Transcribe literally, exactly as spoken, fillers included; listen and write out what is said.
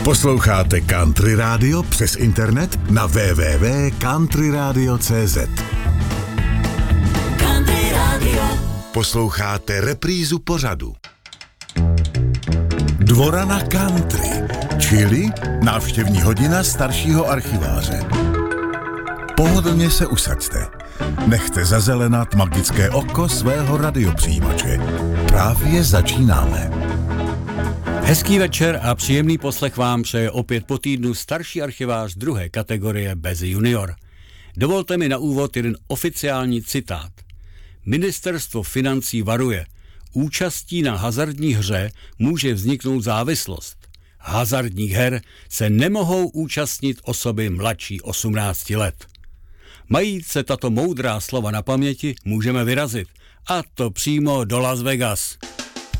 Posloucháte Country Radio přes internet na w w w tečka country radio tečka c z. Country Radio. Posloucháte reprízu pořadu Dvora na country, čili návštěvní hodina staršího archiváře. Pohodlně se usaďte. Nechte zazelenat magické oko svého radiopřijímače. Právě začínáme. Hezký večer a příjemný poslech vám přeje opět po týdnu starší archivář druhé kategorie bez junior. Dovolte mi na úvod jeden oficiální citát. Ministerstvo financí varuje. Účastí na hazardní hře může vzniknout závislost. Hazardních her se nemohou účastnit osoby mladší osmnácti let. Mají se tato moudrá slova na paměti, můžeme vyrazit. A to přímo do Las Vegas.